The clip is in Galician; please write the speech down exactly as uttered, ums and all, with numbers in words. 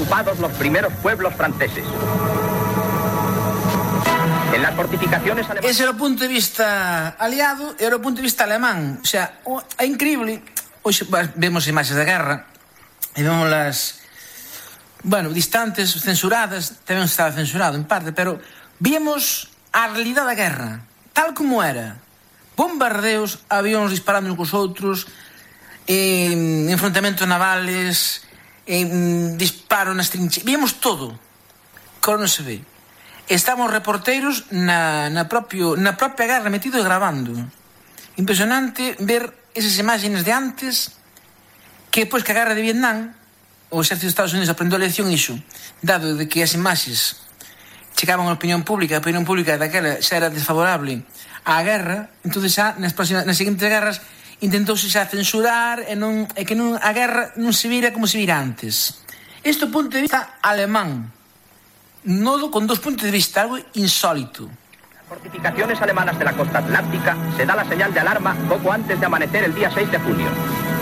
ocupados los primeros pueblos franceses. En las fortificaciones alemanas... Ese era o punto de vista aliado e era o punto de vista alemán. O sea, é increíble. Hoxe vemos imaxes da guerra e vemos las, bueno, distantes, censuradas. Tamén estaba censurado en parte, pero vimos a realidade da guerra tal como era. Bombardeos, avións disparando uns cos outros, eh, enfrontamentos navales, eh, disparo nas trincheiras. Vimos todo, como non se ve. Estamos reporteiros na, na, propio, na propia guerra metidos grabando. Impresionante ver esas imágenes de antes, que depois que a guerra de Vietnam o exército de Estados Unidos aprendeu a lección iso, dado de que as imaxes chegaban á opinión pública, a opinión pública daquela xa era desfavorable á guerra, entón xa nas, próximas, nas seguintes guerras intentouse xa censurar e, non, e que non, a guerra non se vira como se vira antes. Este punto de vista alemán, nodo con dos puntos de vista, algo insólito. En las fortificaciones alemanas de la costa atlántica se da la señal de alarma poco antes de amanecer el día seis de junio.